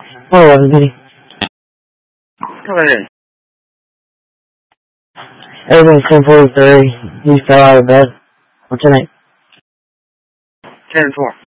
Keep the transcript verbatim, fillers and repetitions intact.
Oh, everybody. Hello. Everything's ten forty-three. You fell out of bed. What's your name? ten four.